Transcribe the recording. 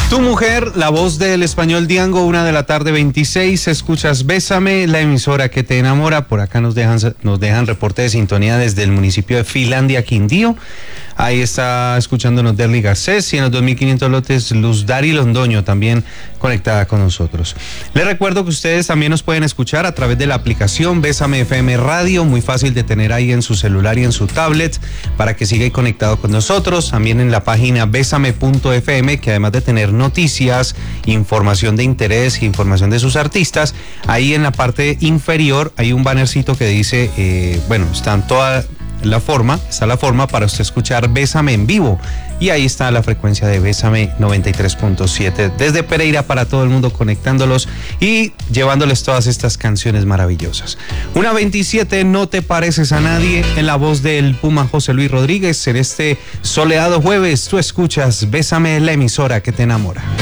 Tu mujer, la voz del español Diango, 1:26 escuchas Bésame, la emisora que te enamora. Por acá nos dejan reporte de sintonía desde el municipio de Finlandia, Quindío. Ahí está escuchándonos Derly Garcés y en los 2500 lotes Luz Dari Londoño también conectada con nosotros. Les recuerdo que ustedes también nos pueden escuchar a través de la aplicación Bésame FM Radio, muy fácil de tener ahí en su celular y en su tablet para que siga conectado con nosotros. También en la página besame.fm, que además de tener noticias, información de interés, información de sus artistas, ahí en la parte inferior hay un bannercito que dice, está la forma para usted escuchar Bésame en vivo, y ahí está la frecuencia de Bésame 93.7 desde Pereira para todo el mundo, conectándolos y llevándoles todas estas canciones maravillosas. 1:27, no te pareces a nadie, en la voz del Puma José Luis Rodríguez. En este soleado jueves tú escuchas Bésame, la emisora que te enamora.